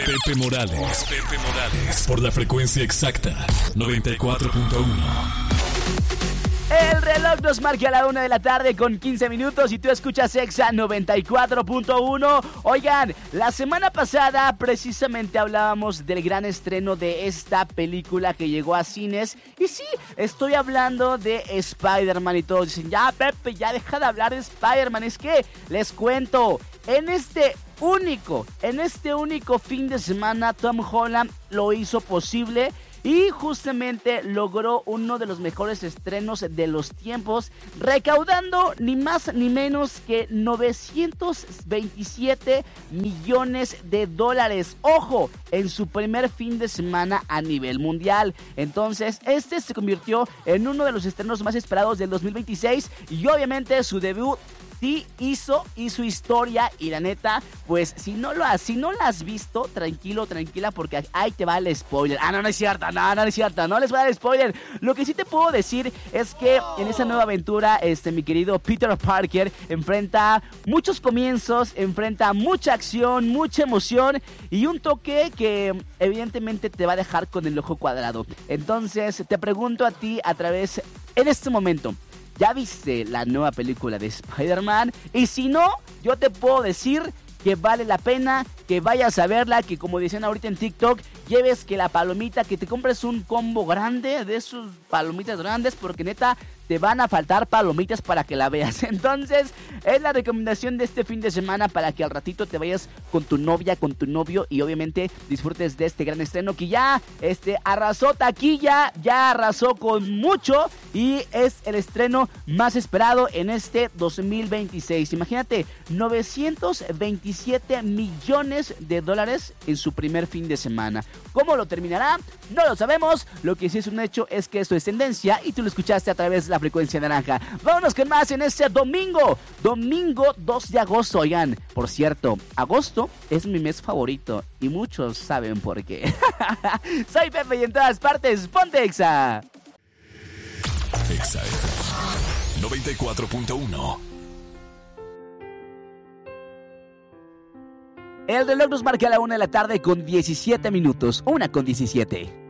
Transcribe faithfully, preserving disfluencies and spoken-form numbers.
Pepe Morales. Pepe Morales. Por la frecuencia exacta, noventa y cuatro punto uno. El reloj nos marca a la una de la tarde con quince minutos y tú escuchas Exa noventa y cuatro punto uno. Oigan, la semana pasada precisamente hablábamos del gran estreno de esta película que llegó a cines. Y sí, estoy hablando de Spider-Man y todos dicen, ya Pepe, ya deja de hablar de Spider-Man. Es que les cuento, en este único, en este único fin de semana Tom Holland lo hizo posible. Y justamente logró uno de los mejores estrenos de los tiempos, recaudando ni más ni menos que novecientos veintisiete millones de dólares. Ojo, en su primer fin de semana a nivel mundial. Entonces, este se convirtió en uno de los estrenos más esperados del dos mil veintiséis y obviamente su debut sí hizo, hizo historia. Y la neta, pues si no lo has, si no la has visto, tranquilo, tranquila, porque ahí te va el spoiler. Ah, no, no es cierto, no, no es cierto, no les voy a dar spoiler. Lo que sí te puedo decir es que en esa nueva aventura, este, mi querido Peter Parker enfrenta muchos comienzos, enfrenta mucha acción, mucha emoción y un toque que evidentemente te va a dejar con el ojo cuadrado. Entonces, te pregunto a ti a través, en este momento, ¿ya viste la nueva película de Spider-Man? Y si no, yo te puedo decir que vale la pena que vayas a verla, que como decían ahorita en TikTok, lleves que la palomita, que te compres un combo grande de sus palomitas grandes, porque neta te van a faltar palomitas para que la veas. Entonces, es la recomendación de este fin de semana para que al ratito te vayas con tu novia, con tu novio y obviamente disfrutes de este gran estreno que ya este, arrasó taquilla, ya arrasó con mucho y es el estreno más esperado en este dos mil veintiséis. Imagínate, novecientos veintisiete millones de dólares en su primer fin de semana. ¿Cómo lo terminará? No lo sabemos. Lo que sí es un hecho es que esto es tendencia y tú lo escuchaste a través de la frecuencia naranja. Vámonos con más en este domingo. Domingo dos de agosto. Oigan, por cierto, agosto es mi mes favorito y muchos saben por qué. Soy Pepe y en todas partes, ponte Exa. Exa noventa y cuatro punto uno. El reloj nos marca a la una de la tarde con diecisiete minutos. Una con diecisiete.